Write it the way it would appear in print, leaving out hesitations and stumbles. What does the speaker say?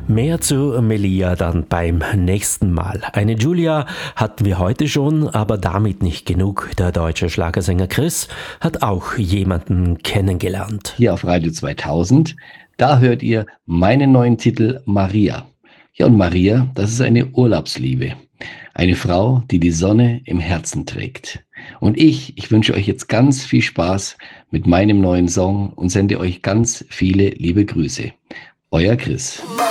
Mehr zu Melia dann beim nächsten Mal. Eine Julia hatten wir heute schon, aber damit nicht genug. Der deutsche Schlagersänger Chris hat auch jemanden kennengelernt. Hier auf Radio 2000, da hört ihr meinen neuen Titel Maria. Ja, und Maria, das ist eine Urlaubsliebe. Eine Frau, die die Sonne im Herzen trägt. Und ich wünsche euch jetzt ganz viel Spaß mit meinem neuen Song und sende euch ganz viele liebe Grüße. Euer Chris.